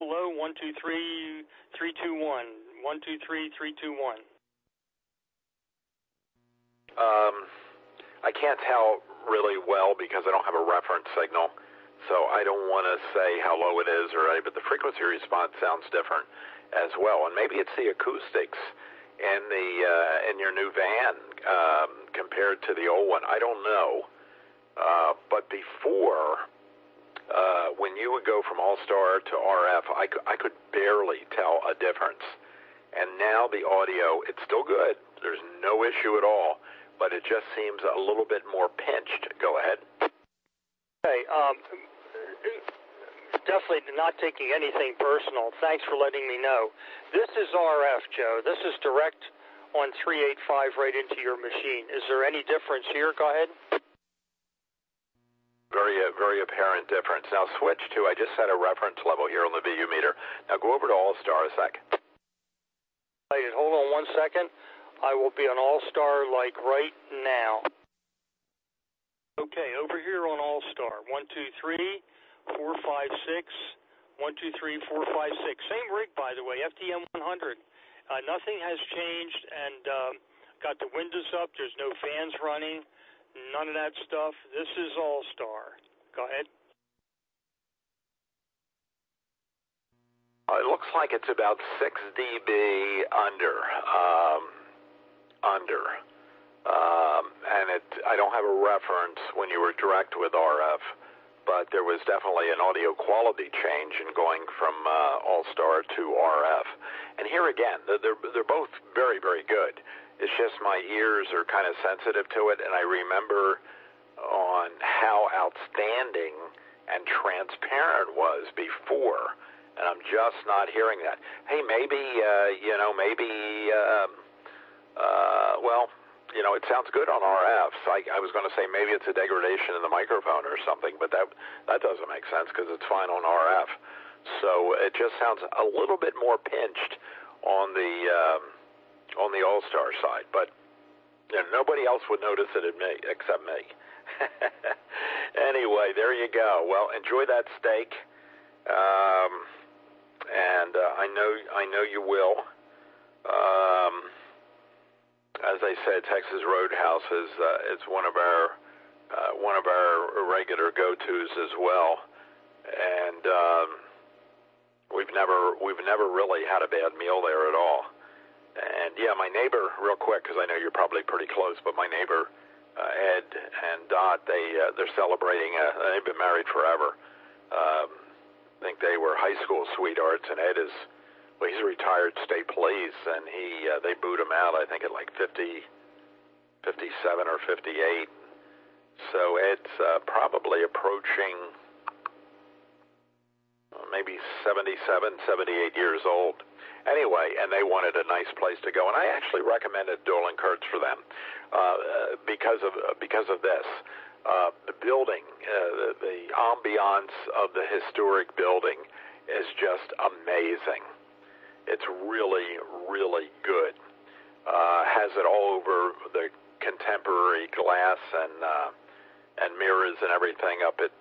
hello, 123-321. 123-321. I can't tell really well because I don't have a reference signal, so I don't want to say how low it is but the frequency response sounds different as well, and maybe it's the acoustics in your new van compared to the old one. I don't know, but before, when you would go from All-Star to RF, I could barely tell a difference, and now the audio, it's still good. There's no issue at all, but it just seems a little bit more pinched. Go ahead. Okay, definitely not taking anything personal. Thanks for letting me know. This is RF, Joe. This is direct on 385 right into your machine. Is there any difference here? Go ahead. Very apparent difference. Now switch to, I just set a reference level here on the VU meter. Now go over to All-Star a sec. Hold on 1 second. I will be on All-Star like right now. Okay, over here on All-Star. 123-456. 123-456. Same rig, by the way, FDM 100. Nothing has changed, and got the windows up. There's no fans running. None of that stuff. This is All-Star. Go ahead. It looks like it's about 6 dB under. And I don't have a reference when you were direct with RF, but there was definitely an audio quality change in going from All-Star to RF. And here again, they're both very, very good. It's just my ears are kind of sensitive to it, and I remember on how outstanding and transparent it was before, and I'm just not hearing that. Hey, maybe, it sounds good on RF. So I was going to say maybe it's a degradation in the microphone or something, but that doesn't make sense because it's fine on RF. So it just sounds a little bit more pinched on the All-Star side, but nobody else would notice it except me. Anyway, there you go. Well, enjoy that steak, and I know you will. As I said, Texas Roadhouse is one of our regular go-tos as well, and we've never really had a bad meal there at all. And yeah, my neighbor, real quick, because I know you're probably pretty close, but my neighbor Ed and Dot, they're celebrating. They've been married forever. I think they were high school sweethearts, and Ed is. Well, he's a retired state police, and they boot him out, I think, at like 57 or 58. So Ed's probably approaching maybe 77, 78 years old. Anyway, and they wanted a nice place to go, and I actually recommended Dolan Kurtz for them because of this. The building, the ambiance of the historic building is just amazing. It's really, really good. Has it all over the contemporary glass and mirrors and everything up at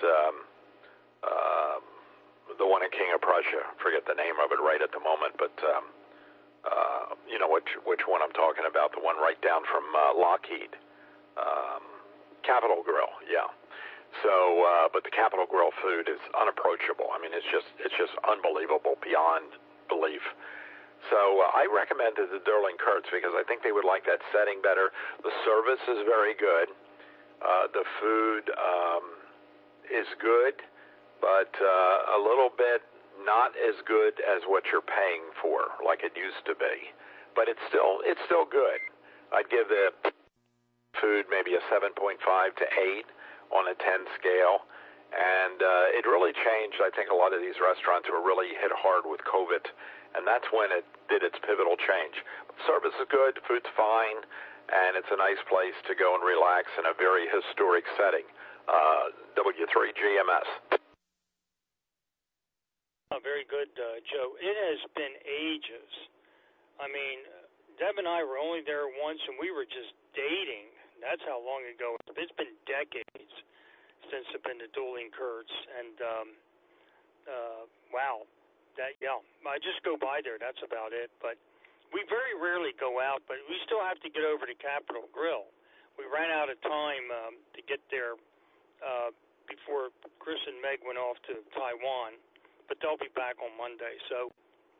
the one in King of Prussia. Forget the name of it right at the moment, but you know which one I'm talking about. The one right down from Lockheed, Capitol Grill. Yeah. So, but the Capitol Grill food is unapproachable. I mean, it's just unbelievable beyond belief. So I recommended the Dolan Kurtz because I think they would like that setting better. The service is very good. The food is good, but a little bit not as good as what you're paying for, like it used to be. But it's still good. I'd give the food maybe a 7.5 to 8 on a 10 scale. And it really changed. I think a lot of these restaurants were really hit hard with COVID, and that's when it did its pivotal change. Service is good, food's fine, and it's a nice place to go and relax in a very historic setting. W3GMS. Very good, Joe. It has been ages. I mean, Deb and I were only there once, and we were just dating. That's how long ago. It's been decades since I've been to Dolan Kurtz, and wow, I just go by there. That's about it. But we very rarely go out, but we still have to get over to Capitol Grill. We ran out of time to get there before Chris and Meg went off to Taiwan, but they'll be back on Monday. So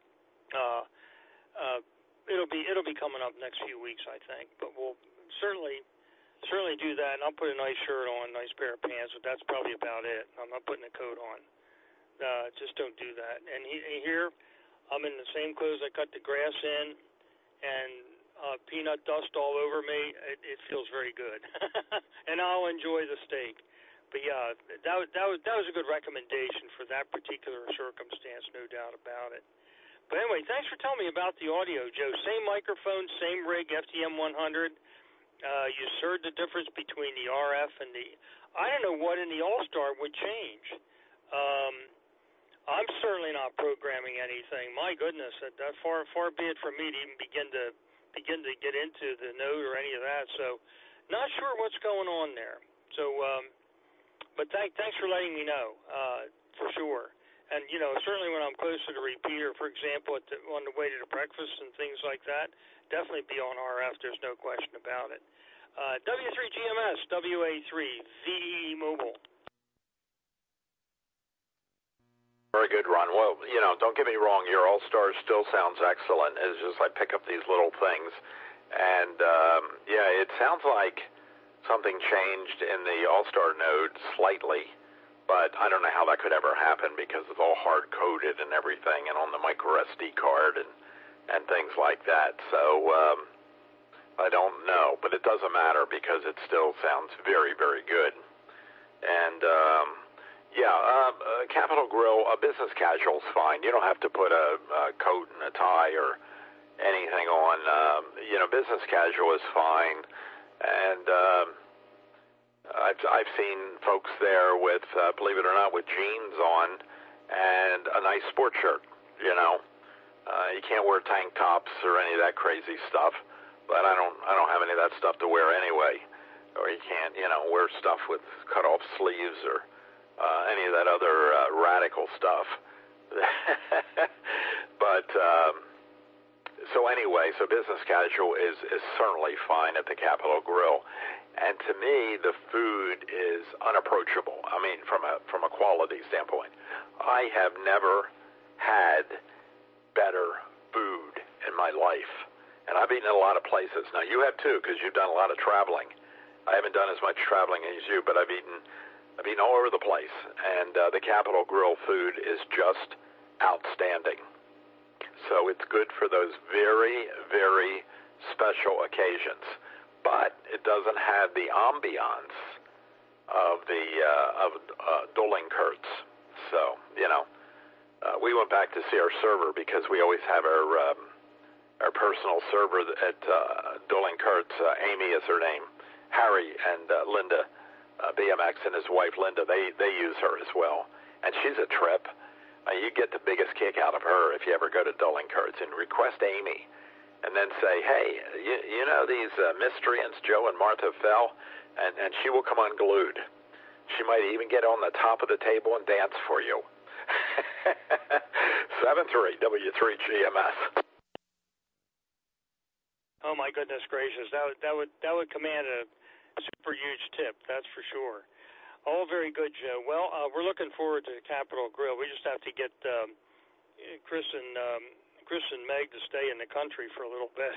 it'll be coming up next few weeks, I think. But we'll certainly do that. And I'll put a nice shirt on, a nice pair of pants, but that's probably about it. I'm not putting a coat on. Just don't do that. And here, I'm in the same clothes I cut the grass in, and peanut dust all over me. It feels very good, and I'll enjoy the steak. But yeah, that was a good recommendation for that particular circumstance, no doubt about it. But anyway, thanks for telling me about the audio, Joe. Same microphone, same rig, FTM 100. You heard the difference between the RF and the. I don't know what in the All-Star would change. I'm certainly not programming anything. My goodness, that far be it from me to even begin to get into the node or any of that. So, not sure what's going on there. So, but thanks for letting me know, for sure. And certainly when I'm closer to repeater, for example, on the way to the breakfast and things like that, definitely be on RF. There's no question about it. W3GMS, WA3, VE Mobile. Very good, Ron. Well, don't get me wrong. Your All-Star still sounds excellent. It's just I pick up these little things. And, it sounds like something changed in the All-Star node slightly. But I don't know how that could ever happen because it's all hard-coded and everything and on the micro SD card and things like that. So I don't know. But it doesn't matter because it still sounds very, very good. And, Capitol Grill, business casual is fine. You don't have to put a coat and a tie or anything on. Business casual is fine. And I've seen folks there with, believe it or not, with jeans on and a nice sports shirt. You can't wear tank tops or any of that crazy stuff. But I don't have any of that stuff to wear anyway. Or you can't, wear stuff with cut off sleeves or any of that other radical stuff. But so anyway, so business casual is certainly fine at the Capitol Grill. And to me, the food is unapproachable. I mean, from a quality standpoint, I have never had better food in my life. And I've eaten at a lot of places. Now, you have too, because you've done a lot of traveling. I haven't done as much traveling as you, but I've eaten all over the place. And the Capitol Grill food is just outstanding. So it's good for those very, very special occasions. But it doesn't have the ambiance of the Doling Kurtz. So, we went back to see our server because we always have our personal server at Doling Kurtz. Amy is her name. Harry and Linda, BMX, and his wife Linda, they use her as well. And she's a trip. You get the biggest kick out of her if you ever go to Doling Kurtz and request Amy. And then say, hey, you know these miscreants, Joe and Martha Fell, and she will come unglued. She might even get on the top of the table and dance for you. 7-3 W3GMS. Oh my goodness gracious, that would command a super huge tip, that's for sure. All very good, Joe. Well, we're looking forward to Capitol Grill. We just have to get Chris and Meg to stay in the country for a little bit,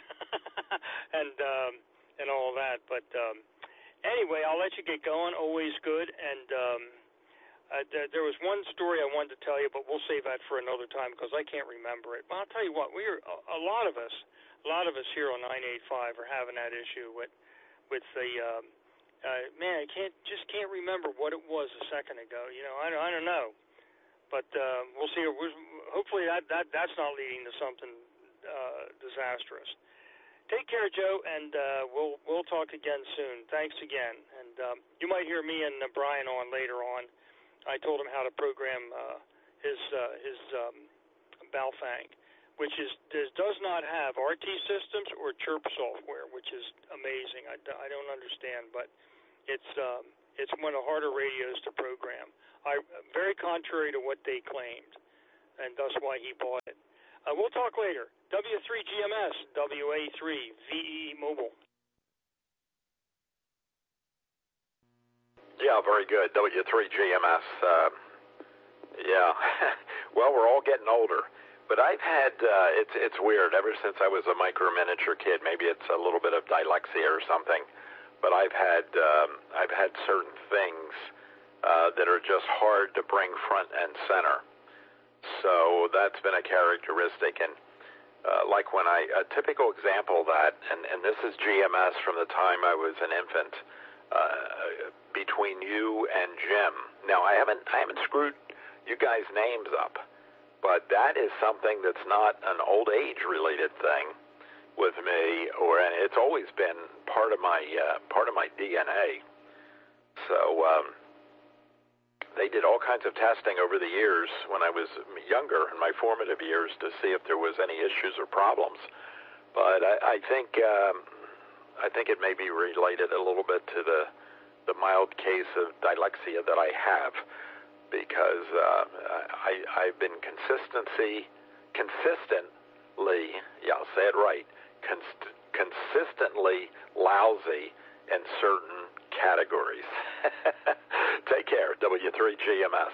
and all that. But anyway, I'll let you get going. Always good. And there was one story I wanted to tell you, but we'll save that for another time because I can't remember it. But I'll tell you what, a lot of us here on 985 are having that issue with the man. I can't remember what it was a second ago. I don't know. But we'll see. Hopefully that's not leading to something disastrous. Take care, Joe, and we'll talk again soon. Thanks again. And you might hear me and Brian on later on. I told him how to program his Baofeng, which does not have RT systems or chirp software, which is amazing. I don't understand, but it's one of the harder radios to program. Very contrary to what they claimed. and that's why he bought it. We'll talk later. W3GMS, WA3VEE Mobile. Yeah, very good. W3GMS. Yeah. Well, we're all getting older. But I've had, it's weird, ever since I was a micro-miniature kid, maybe it's a little bit of dyslexia or something, but I've had certain things that are just hard to bring front and center. So that's been a characteristic. And like when a typical example of that, and this is GMS from the time I was an infant, between you and Jim. Now, I haven't screwed you guys' names up, but that is something that's not an old age related thing with me, and it's always been part of my DNA. So they did all kinds of testing over the years when I was younger, in my formative years, to see if there was any issues or problems. But I think it may be related a little bit to the mild case of dyslexia that I have, because I've been consistently, yeah, I'll say it right, consistently lousy in certain categories. Take care, W3GMS.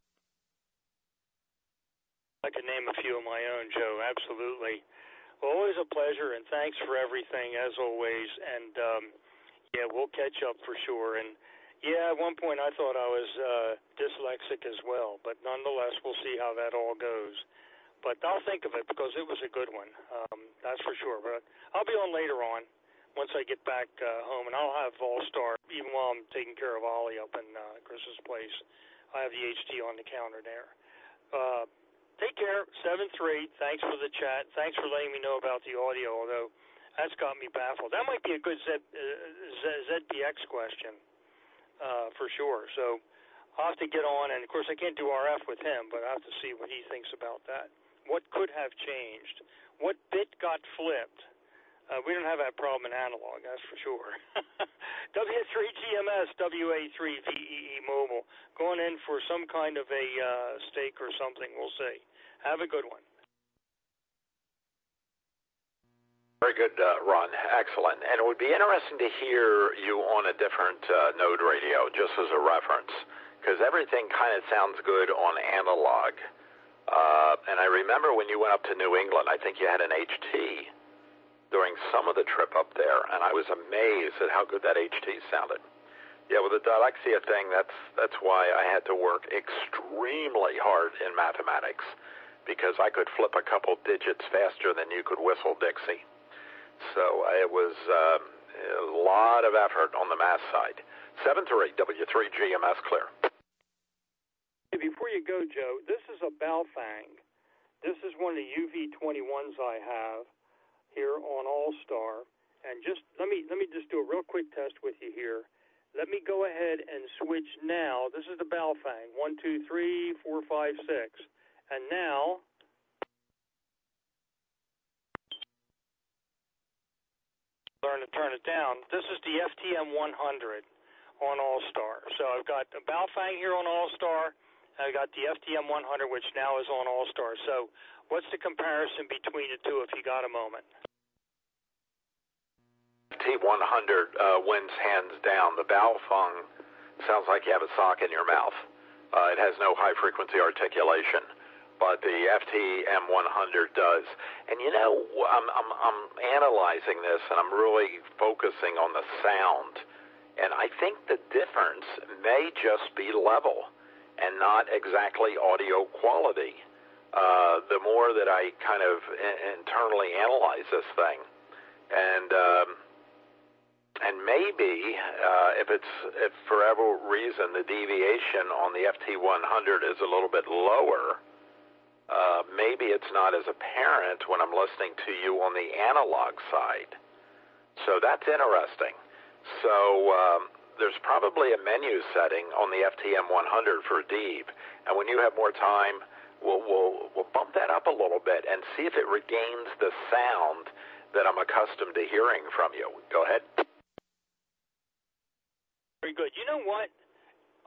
I could name a few of my own, Joe, absolutely. Well, always a pleasure, and thanks for everything, as always. And, yeah, we'll catch up for sure. And, yeah, at one point I thought I was dyslexic as well, but nonetheless, we'll see how that all goes. But I'll think of it because it was a good one, that's for sure. But I'll be on later on once I get back home, and I'll have All-Star, even while I'm taking care of Ollie up in Chris's place. I have the HT on the counter there. Take care, 7-3. Thanks for the chat. Thanks for letting me know about the audio, although that's got me baffled. That might be a good ZPX question. For sure. So I'll have to get on, and of course I can't do RF with him, but I have to see what he thinks about that. What could have changed? What bit got flipped? We don't have that problem in analog, that's for sure. W3GMS, WA3VEE Mobile, going in for some kind of a steak or something, we'll see. Have a good one. Very good, Ron. Excellent. And it would be interesting to hear you on a different node radio, just as a reference, because everything kind of sounds good on analog. And I remember when you went up to New England, I think you had an HT during some of the trip up there, and I was amazed at how good that HT sounded. Yeah, with the dyslexia thing, that's why I had to work extremely hard in mathematics, because I could flip a couple digits faster than you could whistle Dixie. So it was a lot of effort on the math side. 7-3, W3GMS clear. Before you go, Joe, this is a Baofeng. This is one of the UV21s I have here on All-Star. And just let me just do a real quick test with you here. Let me go ahead and switch now. This is the Baofeng. 1, 2, 3, 4, 5, 6. And now learn to turn it down. This is the FTM 100 on All-Star. So I've got the Baofeng here on All-Star. I've got the FTM 100, which now is on All-Star. So what's the comparison between the two, if you got a moment? T100 wins hands down. The Baofeng sounds like you have a sock in your mouth. It has no high-frequency articulation, but the FTM 100 does. And you know, I'm analyzing this, and I'm really focusing on the sound. And I think the difference may just be level and not exactly audio quality. The more that I kind of internally analyze this thing, and maybe if for whatever reason the deviation on the FT100 is a little bit lower, maybe it's not as apparent when I'm listening to you on the analog side. So that's interesting. So there's probably a menu setting on the FTM 100 for Deeb, and when you have more time, we'll bump that up a little bit and see if it regains the sound that I'm accustomed to hearing from you. Go ahead. Very good. You know what?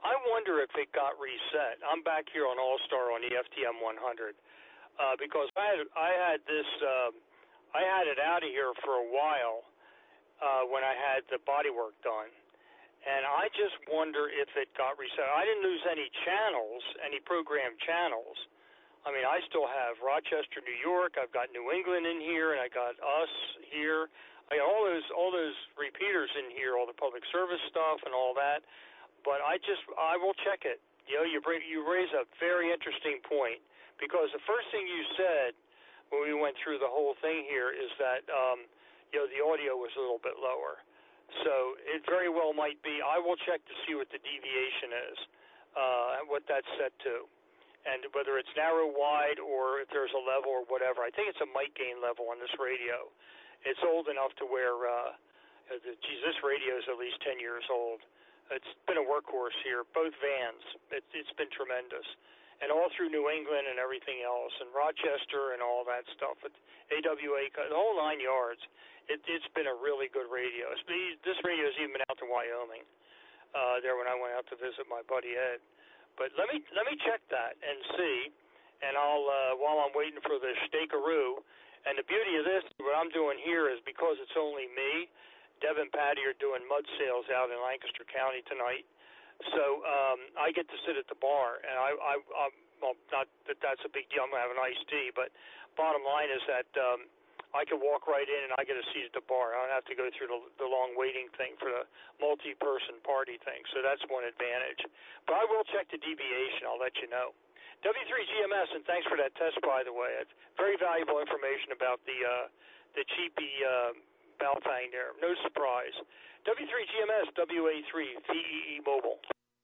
I wonder if it got reset. I'm back here on All Star on the FTM 100 because I had this I had it out of here for a while when I had the bodywork done, and I just wonder if it got reset. I didn't lose any channels, any program channels. I mean, I still have Rochester, New York. I've got New England in here, and I got us here. I got all those repeaters in here, all the public service stuff and all that. But I will check it. You know, you raise a very interesting point, because the first thing you said when we went through the whole thing here is that the audio was a little bit lower. So it very well might be. I will check to see what the deviation is, what that's set to, and whether it's narrow, wide, or if there's a level or whatever. I think it's a mic gain level on this radio. It's old enough to where, this radio is at least 10 years old. It's been a workhorse here, both vans. It's been tremendous. And all through New England and everything else, and Rochester and all that stuff, AWA, the whole 9 yards. It's been a really good radio. This radio has even been out to Wyoming there when I went out to visit my buddy Ed. But let me check that and see, and I'll while I'm waiting for the steakaroo. And the beauty of this, what I'm doing here is because it's only me, Deb and Patty are doing mud sales out in Lancaster County tonight. So I get to sit at the bar, and well, not that that's a big deal. I'm going to have an iced tea, but bottom line is that I can walk right in and I get a seat at the bar. I don't have to go through the long waiting thing for the multi-person party thing. So that's one advantage. But I will check the deviation. I'll let you know. W3GMS, and thanks for that test, by the way. It's very valuable information about the cheapy Baofeng there. No surprise. W3GMS, WA3, VEE Mobile.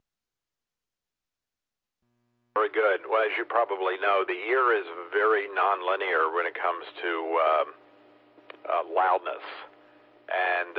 Very good. Well, as you probably know, the ear is very nonlinear when it comes to loudness, and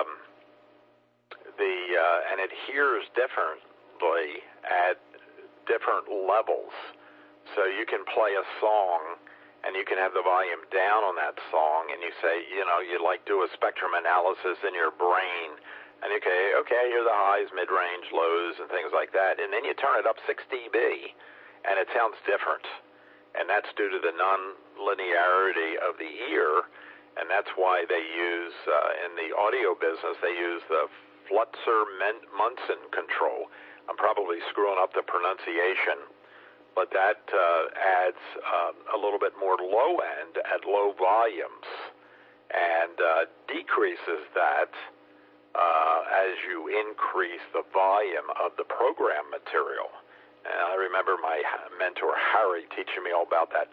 and it hears differently at different levels. So you can play a song, and you can have the volume down on that song, and you say, you do a spectrum analysis in your brain, and okay, here are the highs, mid-range, lows, and things like that, and then you turn it up 6 dB, and it sounds different, and that's due to the non-linearity of the ear, and that's why they use, in the audio business, they use the Flutzer-Munson control. I'm probably screwing up the pronunciation, but that adds a little bit more low end at low volumes, and decreases that as you increase the volume of the program material. And I remember my mentor Harry teaching me all about that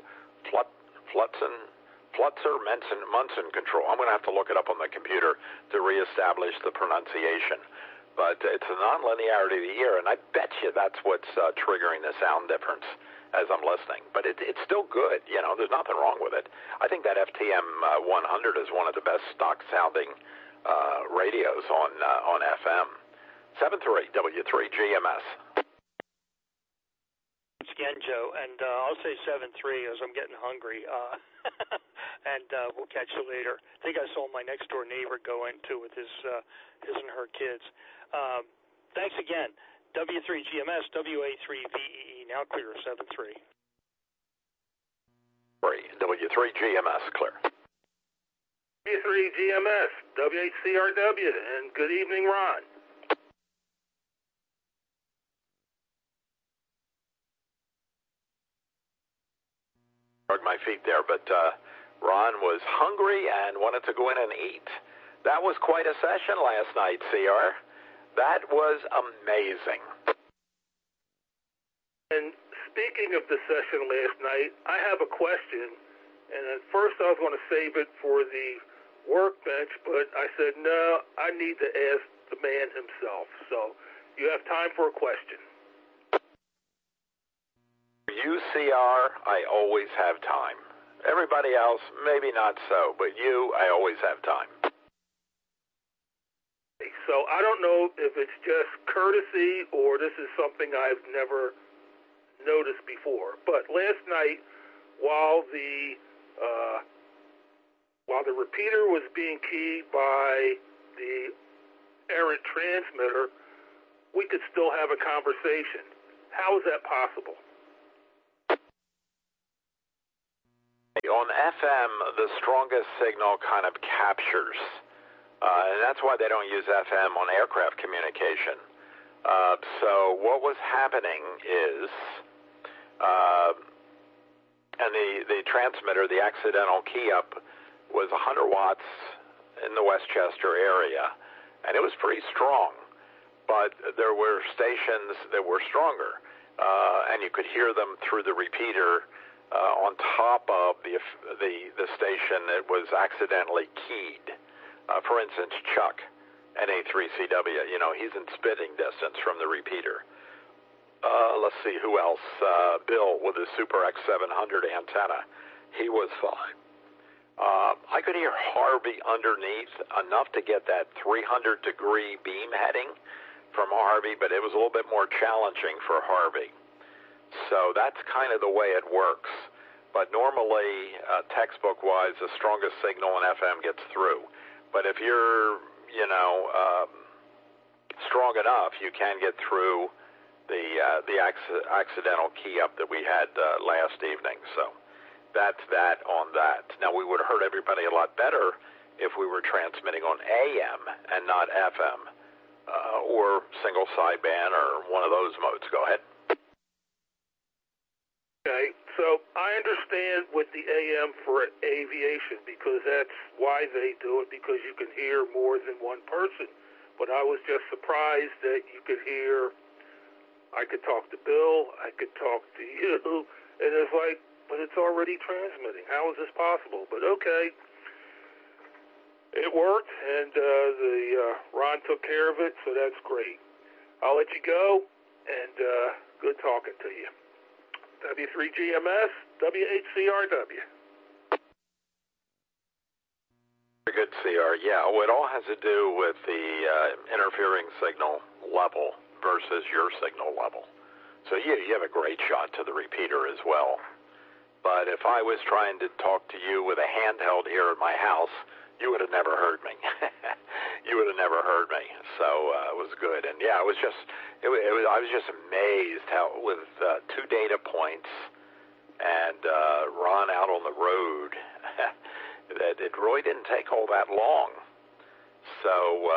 Flutzer-Munson control. I'm going to have to look it up on the computer to reestablish the pronunciation. But it's a nonlinearity of the ear, and I bet you that's what's triggering the sound difference as I'm listening. But it's still good. There's nothing wrong with it. I think that FTM 100 is one of the best stock-sounding radios on FM. 73 W3GMS. Again, Joe, and I'll say 7-3 as I'm getting hungry, and we'll catch you later. I think I saw my next door neighbor go in too with his and her kids. Thanks again. W3GMS, WA3VEE, now clear, 7-3. W3GMS, clear. W3GMS, WHCRW, and good evening, Ron. My feet there, but Ron was hungry and wanted to go in and eat. That was quite a session last night, CR. That was amazing. And speaking of the session last night, I have a question, and at first I was going to save it for the workbench, but I said, no, I need to ask the man himself. So you have time for a question. UCR, I always have time. Everybody else, maybe not so, but you, I always have time. So I don't know if it's just courtesy or this is something I've never noticed before. But last night, while the repeater was being keyed by the errant transmitter, we could still have a conversation. How is that possible? On FM, the strongest signal kind of captures, and that's why they don't use FM on aircraft communication. So what was happening is, and the transmitter, the accidental key up, was 100 watts in the Westchester area, and it was pretty strong. But there were stations that were stronger, and you could hear them through the repeater on top of the station that was accidentally keyed. For instance, Chuck, NA3CW, he's in spitting distance from the repeater. Let's see, who else? Bill with his Super X700 antenna. He was fine. I could hear Harvey underneath enough to get that 300-degree beam heading from Harvey, but it was a little bit more challenging for Harvey. So that's kind of the way it works. But normally, textbook-wise, the strongest signal in FM gets through. But if you're, strong enough, you can get through the accidental key up that we had last evening. So that's that on that. Now, we would have heard everybody a lot better if we were transmitting on AM and not FM, or single sideband or one of those modes. Go ahead. Okay, so I understand with the AM for aviation because that's why they do it, because you can hear more than one person. But I was just surprised that you could hear, I could talk to Bill, I could talk to you, and it's like, but it's already transmitting. How is this possible? But okay, it worked, and Ron took care of it, so that's great. I'll let you go, and good talking to you. W3GMS, WHCRW. Very good, CR. Yeah, well, it all has to do with the interfering signal level versus your signal level. So you have a great shot to the repeater as well. But if I was trying to talk to you with a handheld here at my house, you would have never heard me. You would have never heard me. So it was good. And yeah, I was just amazed how with 2 data points and Ron out on the road that it really didn't take all that long. So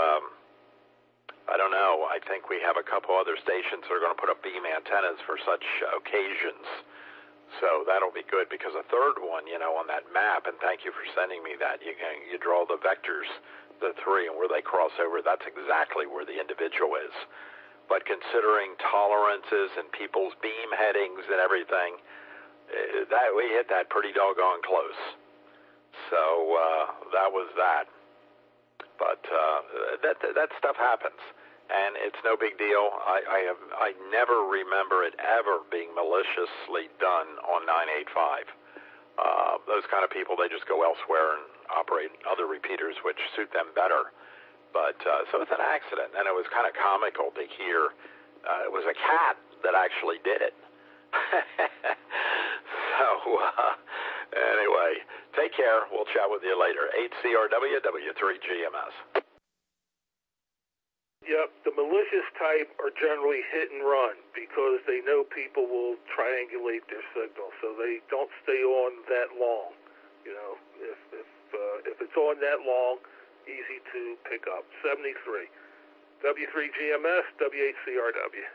I don't know. I think we have a couple other stations that are going to put up beam antennas for such occasions. So that'll be good, because a third one, on that map, and thank you for sending me that, you draw the vectors, the 3, and where they cross over, that's exactly where the individual is. But considering tolerances and people's beam headings and everything, that we hit that pretty doggone close. So that was that. But that stuff happens. And it's no big deal. I never remember it ever being maliciously done on 985. Those kind of people, they just go elsewhere and operate other repeaters which suit them better. But so it's an accident, and it was kind of comical to hear. It was a cat that actually did it. So anyway, take care. We'll chat with you later. 8CRW, W3GMS. Yep, the malicious type are generally hit and run because they know people will triangulate their signal, so they don't stay on that long. If it's on that long, easy to pick up. 73. W3GMS, WHCRW.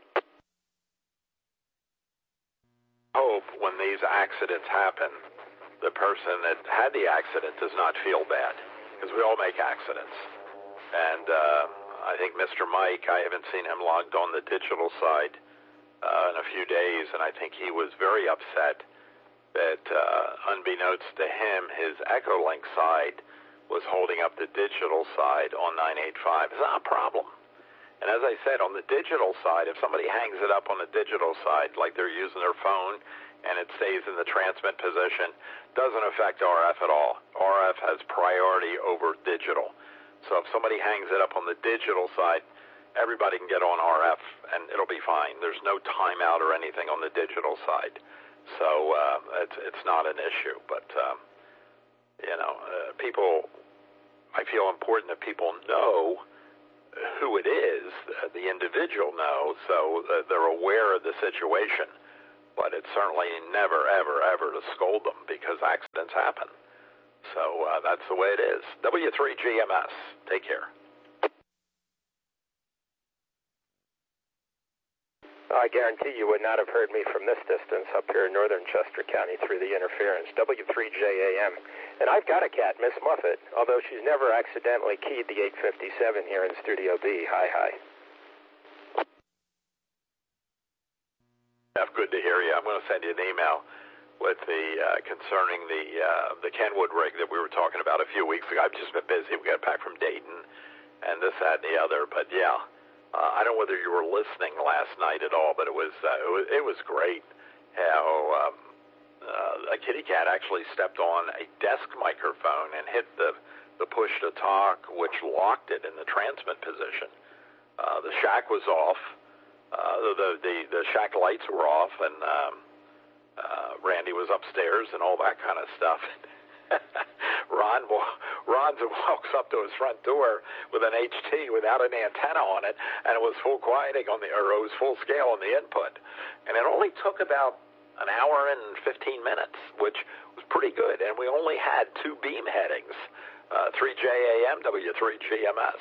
Hope when these accidents happen, the person that had the accident does not feel bad, because we all make accidents. And I think Mr. Mike, I haven't seen him logged on the digital side in a few days, and I think he was very upset that unbeknownst to him, his Echolink side was holding up the digital side on 985. It's not a problem. And as I said, on the digital side, if somebody hangs it up on the digital side, like they're using their phone and it stays in the transmit position, doesn't affect RF at all. RF has priority over digital. So if somebody hangs it up on the digital side, everybody can get on RF and it'll be fine. There's no timeout or anything on the digital side. So it's not an issue. But, people, I feel important that people know who it is. The individual knows, so they're aware of the situation. But it's certainly never, ever, ever to scold them because accidents happen. So that's the way it is. W3GMS. Take care. I guarantee you would not have heard me from this distance up here in northern Chester County through the interference. W3JAM. And I've got a cat, Miss Muffet, although she's never accidentally keyed the 857 here in Studio B. Hi. Good to hear you. I'm going to send you an email with the concerning the Kenwood rig that we were talking about a few weeks ago. I've just been busy. We got back from Dayton and this, that, and the other. But yeah. I don't know whether you were listening last night at all, but it was great how a kitty cat actually stepped on a desk microphone and hit the push to talk, which locked it in the transmit position. The shack was off, the shack lights were off, and Randy was upstairs and all that kind of stuff. Ron walks up to his front door with an HT without an antenna on it, and it was full quieting it was full scale on the input. And it only took about an hour and 15 minutes, which was pretty good. And we only had 2 beam headings, 3JAM, W3GMS.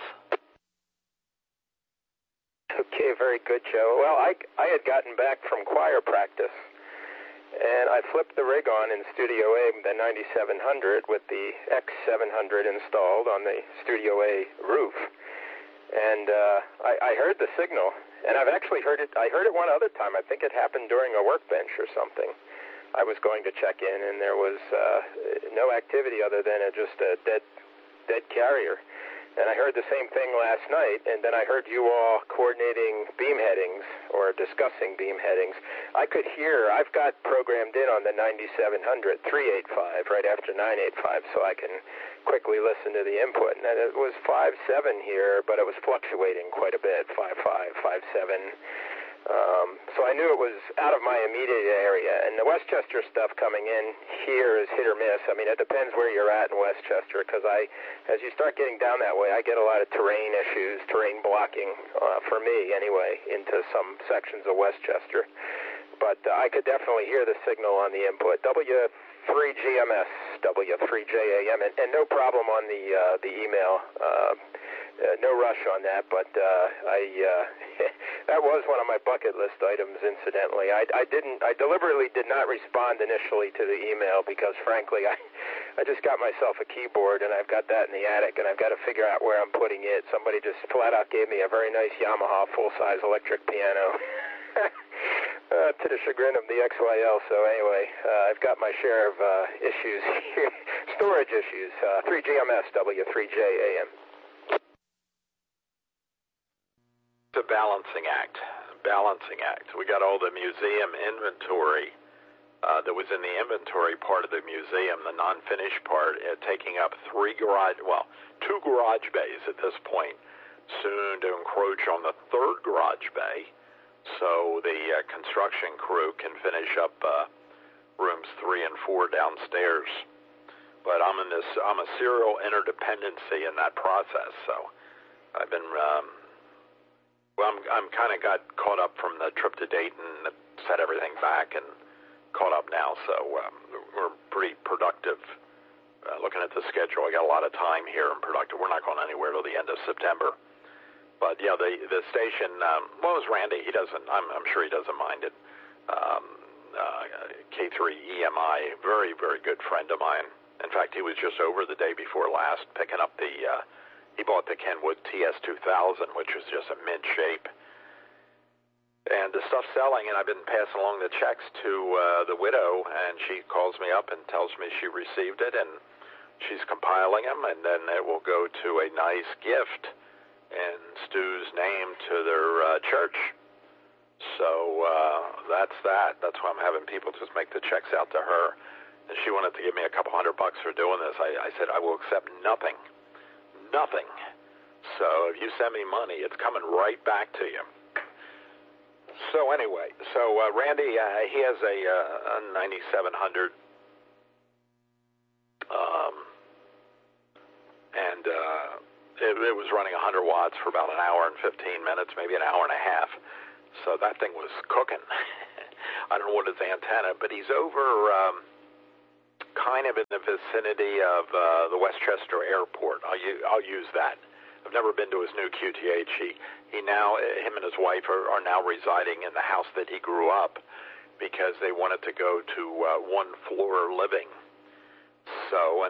Okay, very good, Joe. Well, I had gotten back from choir practice, and I flipped the rig on in Studio A, the 9700, with the X700 installed on the Studio A roof. And I heard the signal, and I've actually heard it. I heard it one other time. I think it happened during a workbench or something. I was going to check in, and there was no activity other than just a dead carrier. And I heard the same thing last night, and then I heard you all coordinating beam headings or discussing beam headings. I could hear, I've got programmed in on the 9700, 385, right after 985, so I can quickly listen to the input. And it was 5.7 here, but it was fluctuating quite a bit, 5.5, 5.7. So I knew it was out of my immediate area. And the Westchester stuff coming in here is hit or miss. I mean, it depends where you're at in Westchester, because as you start getting down that way, I get a lot of terrain issues, terrain blocking, for me anyway, into some sections of Westchester. But I could definitely hear the signal on the input. W3GMS, W3JAM, and no problem on the email. No rush on that, but that was one of my bucket list items, incidentally. I deliberately did not respond initially to the email because, frankly, I just got myself a keyboard, and I've got that in the attic, and I've got to figure out where I'm putting it. Somebody just flat out gave me a very nice Yamaha full-size electric piano. To the chagrin of the XYL. So anyway, I've got my share of issues here, storage issues. 3GMS, W3JAM. It's a balancing act. We got all the museum inventory that was in the inventory part of the museum, the non-finished part, taking up 2 garage bays at this point, soon to encroach on the 3rd garage bay, so the construction crew can finish up rooms 3 and 4 downstairs. But I'm a serial interdependency in that process, so I've been I'm kind of got caught up from the trip to Dayton, set everything back, and caught up now. So we're pretty productive. Looking at the schedule, I got a lot of time here and productive. We're not going anywhere till the end of September. But yeah, the station. Well, it was Randy. He doesn't. I'm sure he doesn't mind it. K3EMI, very, very good friend of mine. In fact, he was just over the day before last picking up the. He bought the Kenwood TS2000, which was just a mint shape. And the stuff's selling, and I've been passing along the checks to the widow, and she calls me up and tells me she received it, and she's compiling them, and then it will go to a nice gift in Stu's name to their church. So that's that. That's why I'm having people just make the checks out to her. And she wanted to give me a couple $100 for doing this. I said, I will accept nothing. Nothing. So if you send me money, it's coming right back to you. So anyway, Randy, he has a 9700, and it was running 100 watts for about an hour and 15 minutes, maybe an hour and a half. So that thing was cooking. I don't know what his antenna, but he's over kind of in the vicinity of the Westchester Airport. I'll use that. I've never been to his new QTH. Him and his wife are now residing in the house that he grew up because they wanted to go to one-floor living. So, and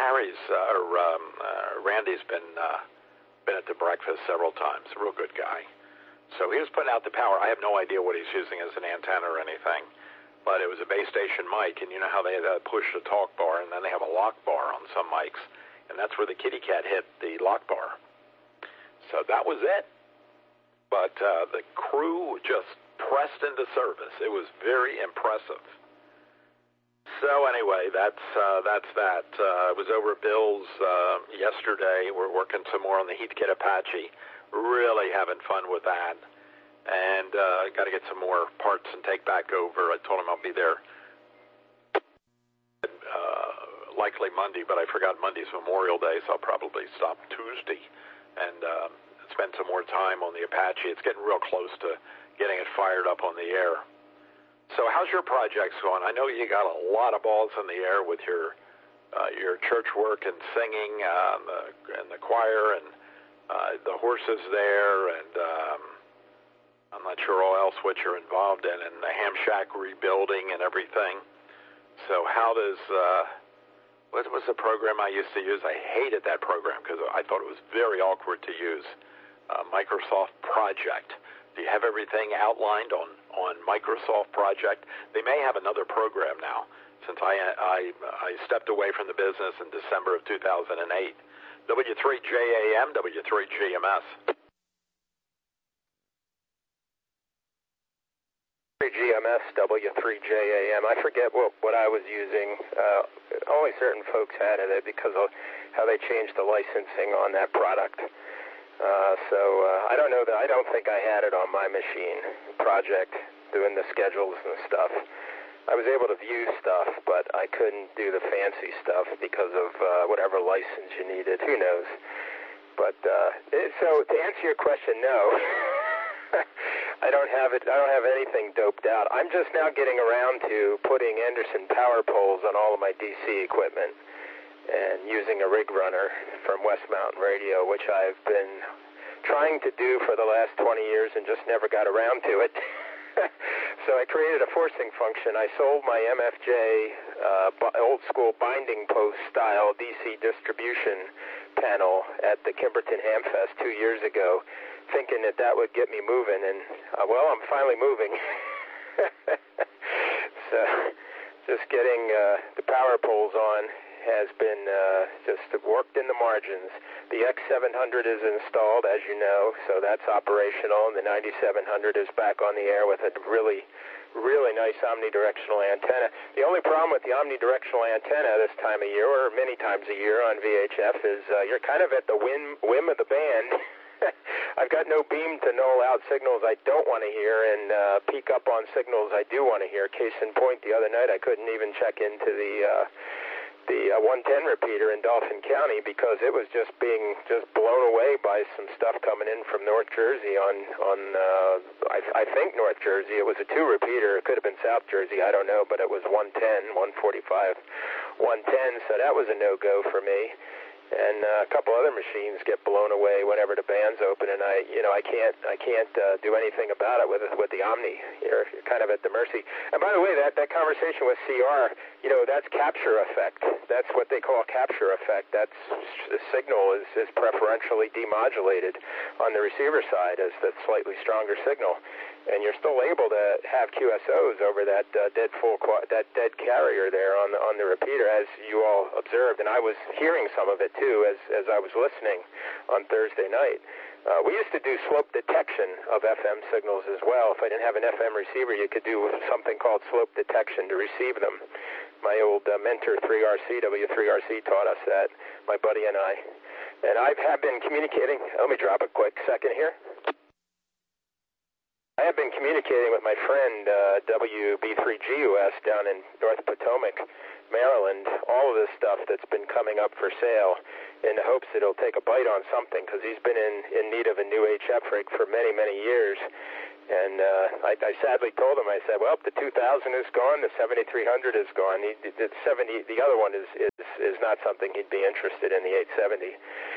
Randy's been at the breakfast several times. A real good guy. So he was putting out the power. I have no idea what he's using as an antenna or anything, but it was a base station mic, and you know how they push the talk bar, and then they have a lock bar on some mics, and that's where the kitty cat hit the lock bar. So that was it. But the crew just pressed into service. It was very impressive. So anyway, that's that. I was over at Bill's yesterday. We're working some more on the Heathkit Apache. Really having fun with that. And got to get some more parts and take back over. I told him I'll be there likely Monday, but I forgot Monday's Memorial Day, so I'll probably stop Tuesday and spend some more time on the Apache. It's getting real close to getting it fired up on the air. So how's your projects going? I know you got a lot of balls in the air with your church work and singing and the choir and the horses there, and I'm not sure all else what you're involved in, and the ham shack rebuilding and everything. So how does what was the program I used to use? I hated that program because I thought it was very awkward to use. Microsoft Project. Do you have everything outlined on Microsoft Project? They may have another program now, since I stepped away from the business in December of 2008. W3JAM, W3GMS. GMS, W3JAM. I forget what I was using. Only certain folks had it because of how they changed the licensing on that product. So I don't know that. I don't think I had it on my machine project, doing the schedules and stuff. I was able to view stuff, but I couldn't do the fancy stuff because of whatever license you needed. Who knows? But so to answer your question, no. I don't have it. I don't have anything doped out. I'm just now getting around to putting Anderson power poles on all of my DC equipment and using a rig runner from West Mountain Radio, which I've been trying to do for the last 20 years and just never got around to it. So I created a forcing function. I sold my MFJ old school binding post style DC distribution panel at the Kimberton Hamfest 2 years ago, thinking that would get me moving, and well, I'm finally moving. So just getting the power poles on has been just worked in the margins. The X700 is installed, as you know, so that's operational, and the 9700 is back on the air with a really nice omnidirectional antenna. The only problem with the omnidirectional antenna this time of year, or many times a year on VHF, is you're kind of at the whim of the band. I've got no beam to null out signals I don't want to hear and peak up on signals I do want to hear. Case in point, the other night I couldn't even check into the 110 repeater in Dauphin County because it was just being blown away by some stuff coming in from North Jersey I think North Jersey. It was a 2 repeater. It could have been South Jersey. I don't know, but it was 110, 145, 110. So that was a no-go for me. And a couple other machines get blown away whenever the band's open, and I can't do anything about it with the Omni. You're kind of at the mercy. And by the way, that conversation with CR, that's capture effect. That's what they call capture effect. That's the signal is preferentially demodulated on the receiver side as the slightly stronger signal, and you're still able to have QSOs over that dead carrier there on the repeater, as you all observed, and I was hearing some of it too as I was listening on Thursday night. We used to do slope detection of FM signals as well. If I didn't have an FM receiver, you could do something called slope detection to receive them. My old mentor 3RC, W3RC, taught us that, my buddy and I. And I have been communicating. Let me drop a quick second here. I have been communicating with my friend WB3GUS down in North Potomac, Maryland, all of this stuff that's been coming up for sale in the hopes that it'll take a bite on something, because he's been in need of a new HF rig for many, many years. And I sadly told him, I said, well, the 2000 is gone, the 7300 is gone. The other one is not something he'd be interested in, the 870,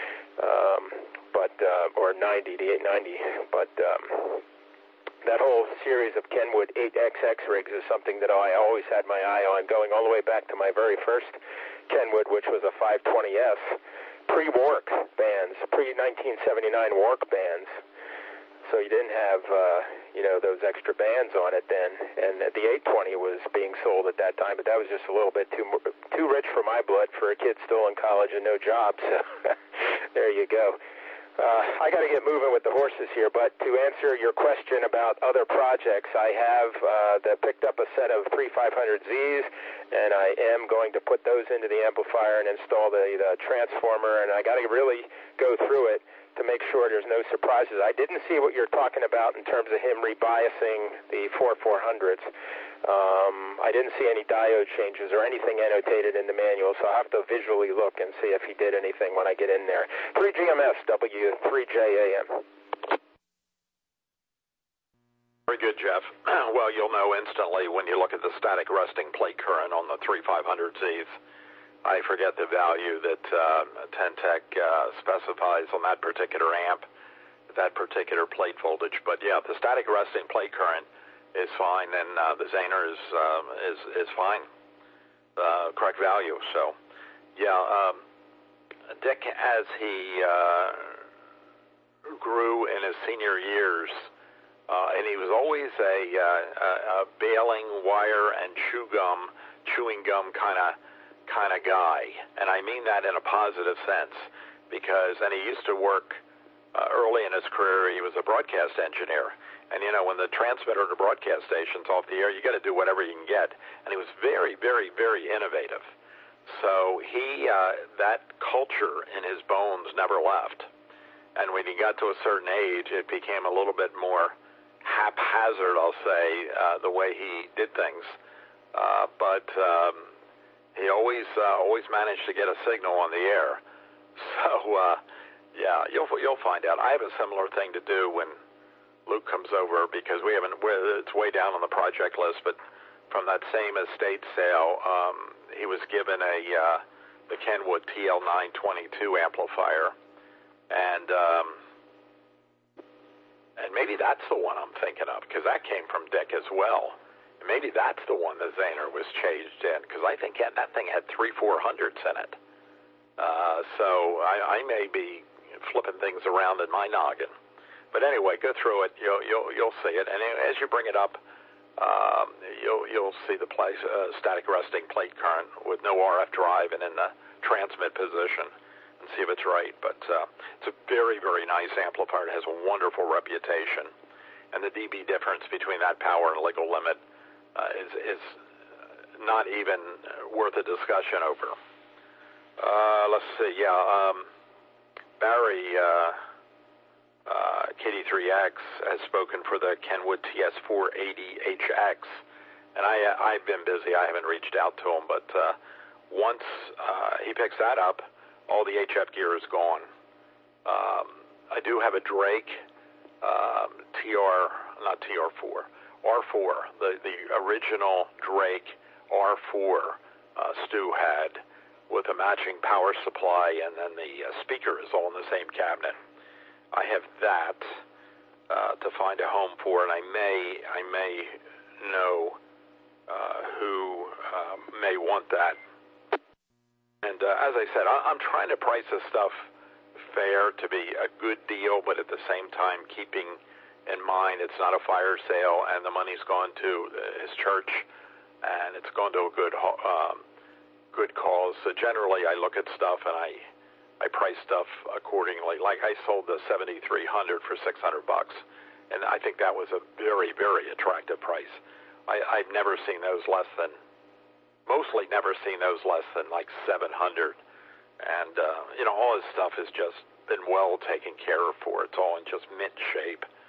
or 90, the 890. But that whole series of Kenwood 8XX rigs is something that I always had my eye on, going all the way back to my very first Kenwood, which was a 520S, pre-Wark bands, pre-1979 Wark bands. So you didn't have, those extra bands on it then. And the 820 was being sold at that time, but that was just a little bit too rich for my blood for a kid still in college and no job. So there you go. I got to get moving with the horses here, but to answer your question about other projects, I have picked up a set of 3500Zs, and I am going to put those into the amplifier and install the transformer, and I got to really go through it to make sure there's no surprises. I didn't see what you're talking about in terms of him rebiasing the 4400s. I didn't see any diode changes or anything annotated in the manual, so I'll have to visually look and see if he did anything when I get in there. 3GMS, W3JAM. Very good, Jeff. Well, you'll know instantly when you look at the static resting plate current on the 3500Zs. I forget the value that Ten-Tec specifies on that particular amp, that particular plate voltage. But yeah, the static resting plate current is fine, and the Zahner is fine, correct value. So yeah, Dick, as he grew in his senior years, and he was always a baling wire and chewing gum kind of guy, and I mean that in a positive sense, because he used to work early in his career. He was a broadcast engineer, and when the transmitter to broadcast station's off the air, you got to do whatever you can get, and he was very, very, very innovative. So he that culture in his bones never left, and when he got to a certain age, it became a little bit more haphazard, I'll say, the way he did things, but he always managed to get a signal on the air. So yeah, you'll find out. I have a similar thing to do when Luke comes over, because it's way down on the project list, but from that same estate sale, he was given the Kenwood TL922 amplifier, and maybe that's the one I'm thinking of, because that came from Dick as well. Maybe that's the one the Zahner was changed in, because I think that thing had 3/400s in it. So I may be flipping things around in my noggin. But anyway, go through it. You'll see it, and as you bring it up, you'll see the static resting plate current with no RF drive and in the transmit position, and see if it's right. But it's a very, very nice amplifier. It has a wonderful reputation, and the dB difference between that power and legal limit is not even worth a discussion over. Let's see. Yeah, Barry. KD3X has spoken for the Kenwood TS480HX, and I've been busy. I haven't reached out to him, but once he picks that up, all the HF gear is gone. I do have a Drake R4, the original Drake R4 Stu had, with a matching power supply, and then the speaker is all in the same cabinet. I have that to find a home for, and I may know who may want that. And as I said, I'm trying to price this stuff fair to be a good deal, but at the same time keeping in mind it's not a fire sale, and the money's gone to his church, and it's gone to a good cause. So generally, I look at stuff and I price stuff accordingly. Like I sold the 7300 for $600, and I think that was a very, very attractive price. I've never seen those mostly never seen those less than like 700. And all his stuff has just been well taken care of for. It's all in just mint shape.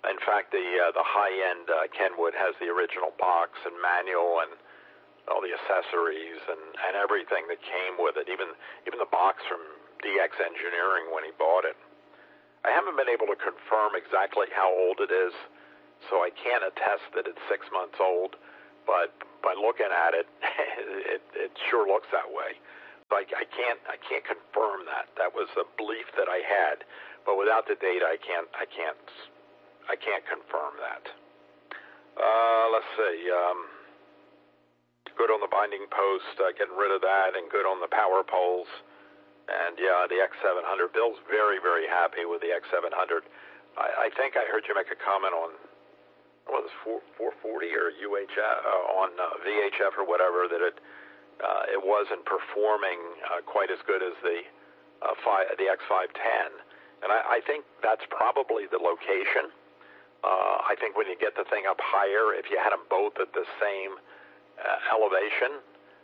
In fact, the high-end Kenwood has the original box and manual and all the accessories and everything that came with it, even the box from DX Engineering when he bought it. I haven't been able to confirm exactly how old it is, so I can't attest that it's 6 months old, but by looking at it, it sure looks that way. So I can't confirm that. That was a belief that I had, but without the data, I can't confirm that. Let's see. Good on the binding post, getting rid of that, and good on the power poles. And yeah, the X700. Bill's very, very happy with the X700. I think I heard you make a comment on, what was it, 440 or UHF, on VHF or whatever, that it wasn't performing quite as good as the X510. And I think that's probably the location. I think when you get the thing up higher, if you had them both at the same elevation,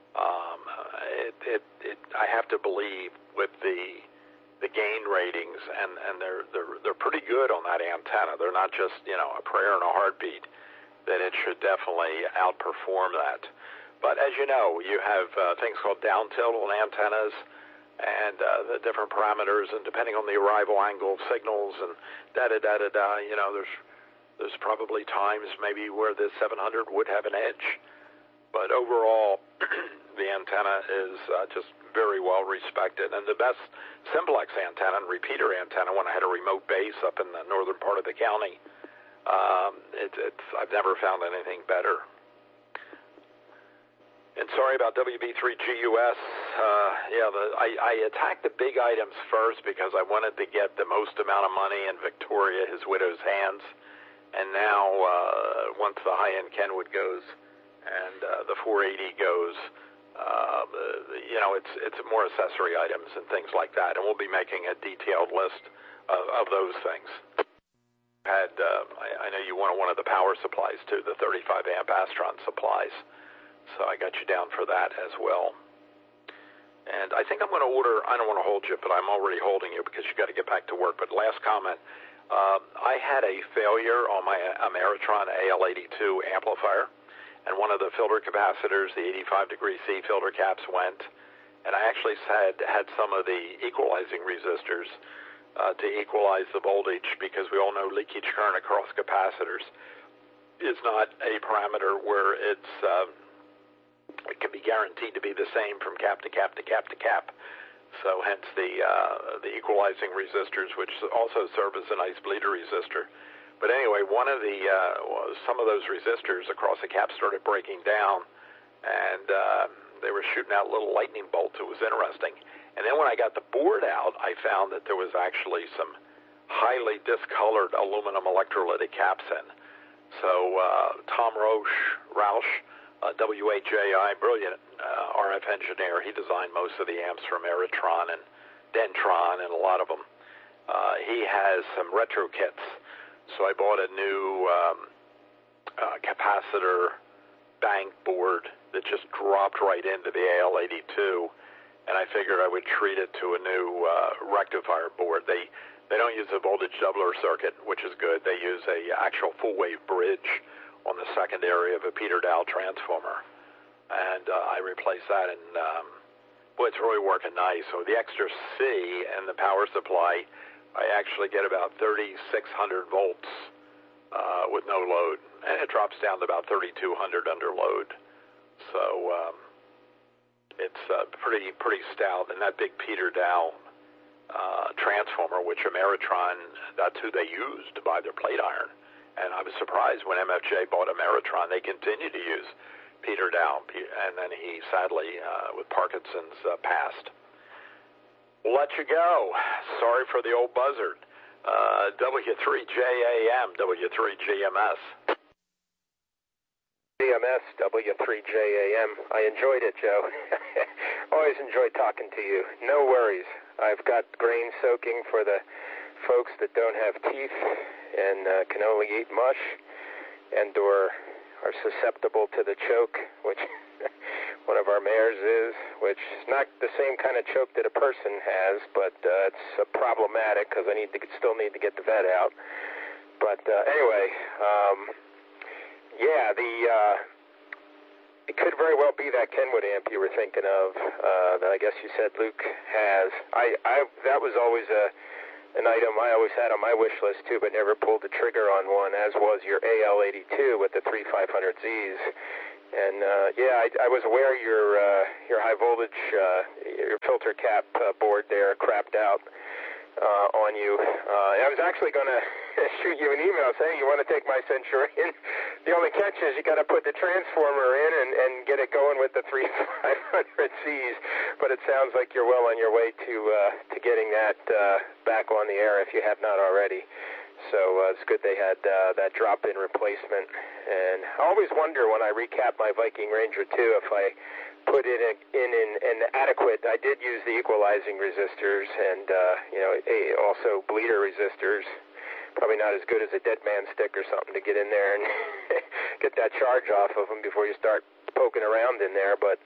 I have to believe with the gain ratings, and they're pretty good on that antenna. They're not just a prayer and a heartbeat. That it should definitely outperform that. But as you know, you have things called down tilt on antennas, and the different parameters, and depending on the arrival angle of signals, and there's probably times maybe where the 700 would have an edge. But overall, the antenna is just very well respected. And the best simplex antenna and repeater antenna, when I had a remote base up in the northern part of the county, I've never found anything better. And sorry about WB3GUS. I attacked the big items first because I wanted to get the most amount of money in Victoria, his widow's hands. And now, once the high-end Kenwood goes and the 480 goes, it's more accessory items and things like that. And we'll be making a detailed list of those things. I know you wanted one of the power supplies too, the 35 amp Astron supplies. So I got you down for that as well. And I think I'm going to order, I don't want to hold you, but I'm already holding you because you got to get back to work. But last comment, I had a failure on my Ameritron AL82 amplifier, and one of the filter capacitors, the 85 degree C filter caps went, and I actually had some of the equalizing resistors to equalize the voltage, because we all know leakage current across capacitors is not a parameter where it can be guaranteed to be the same from cap to cap to cap to cap. So hence the equalizing resistors, which also serve as a nice bleeder resistor. But anyway, some of those resistors across the cap started breaking down, and they were shooting out little lightning bolts. It was interesting. And then when I got the board out, I found that there was actually some highly discolored aluminum electrolytic caps in. So Tom Roush, WHJI, brilliant RF engineer. He designed most of the amps from Ameritron and Dentron and a lot of them. He has some retro kits. So I bought a new capacitor bank board that just dropped right into the AL82, and I figured I would treat it to a new rectifier board. They don't use a voltage doubler circuit, which is good. They use a actual full wave bridge on the secondary of a Peter Dow transformer, and I replaced that, and it's really working nice. So the extra C and the power supply, I actually get about 3,600 volts with no load, and it drops down to about 3,200 under load. So it's pretty stout, and that big Peter Dow transformer, which Ameritron, that's who they used to buy their plate iron. And I was surprised when MFJ bought Ameritron, they continued to use Peter Dow, and then he sadly, with Parkinson's, passed. We'll let you go. Sorry for the old buzzard. W3JAM, W3GMS. GMS, W3JAM. I enjoyed it, Joe. Always enjoyed talking to you. No worries. I've got grain soaking for the folks that don't have teeth and can only eat mush and/or are susceptible to the choke, which one of our mares is, which is not the same kind of choke that a person has, but it's problematic because I still need to get the vet out. But anyway, yeah, it could very well be that Kenwood amp you were thinking of that I guess you said Luke has. That was always an item I always had on my wish list too, but never pulled the trigger on one, as was your AL82 with the 3500Zs. And yeah, I was aware your high voltage, your filter cap board there crapped out on you. I was actually going to shoot you an email saying, you want to take my Centurion? The only catch is you got to put the transformer in and get it going with the 3500Cs. But it sounds like you're well on your way to getting that back on the air if you have not already. So it's good they had that drop-in replacement. And I always wonder when I recap my Viking Ranger 2 if I put in an adequate. I did use the equalizing resistors and also bleeder resistors. Probably not as good as a dead man stick or something to get in there and get that charge off of them before you start poking around in there. But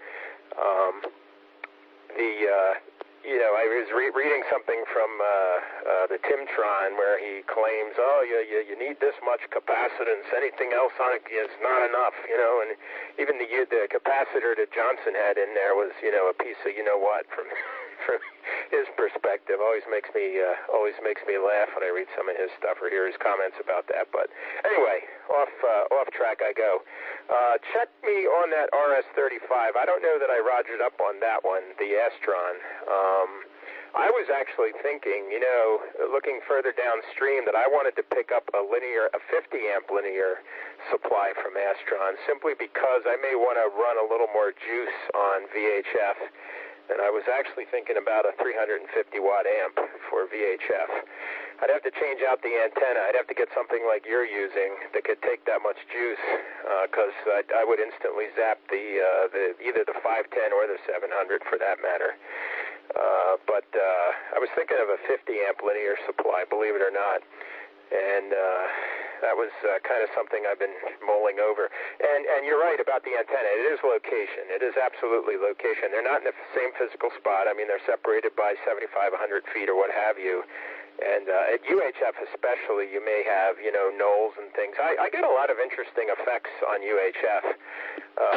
I was reading something from the Timtron where he claims, you need this much capacitance. Anything else on it is not enough, and even the capacitor that Johnson had in there was, a piece of what from his perspective. Always makes me laugh when I read some of his stuff or hear his comments about that. But anyway, off track I go. Check me on that RS-35. I don't know that I rogered up on that one, the Astron. I was actually thinking, looking further downstream, that I wanted to pick up a 50 amp linear supply from Astron, simply because I may want to run a little more juice on VHF. And I was actually thinking about a 350 watt amp for VHF. I'd have to change out the antenna. I'd have to get something like you're using that could take that much juice, because I would instantly zap either the 510 or the 700 for that matter. But I was thinking of a 50 amp linear supply, believe it or not. And that was kind of something I've been mulling over. And you're right about the antenna. It is location. It is absolutely location. They're not in the same physical spot. I mean, they're separated by 7,500 feet or what have you. And at UHF especially, you may have, knolls and things. I get a lot of interesting effects on UHF.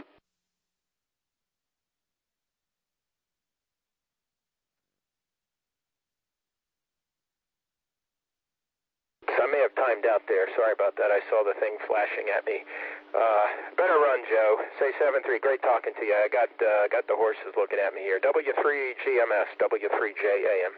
I may have timed out there. Sorry about that. I saw the thing flashing at me. Better run, Joe. Say 7-3. Great talking to you. I got the horses looking at me here. W3GMS, W3JAM.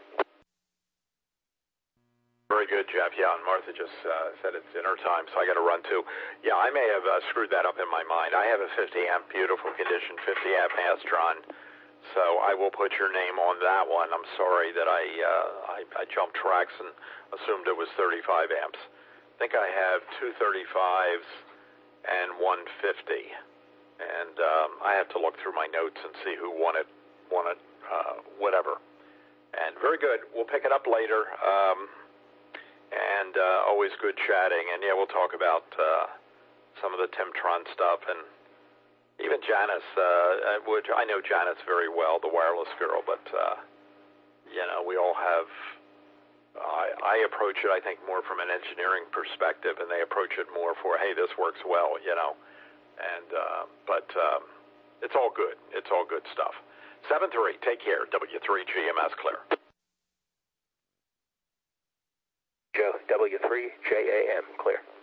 Very good, Jeff. Yeah, and Martha just said it's dinner time, so I got to run too. Yeah, I may have screwed that up in my mind. I have a 50 amp, beautiful condition, 50 amp Astron. So I will put your name on that one. I'm sorry that I jumped tracks and assumed it was 35 amps. I think I have two 35s and 150. And I have to look through my notes and see who won it, whatever. And very good. We'll pick it up later. And always good chatting. And, yeah, we'll talk about some of the Timtron stuff and even Janice, which I know Janice very well, the wireless girl, but, we all have, I approach it, I think, more from an engineering perspective, and they approach it more for, hey, this works well, but it's all good. It's all good stuff. 7-3, take care. W3GMS clear. Joe, W3JAM clear.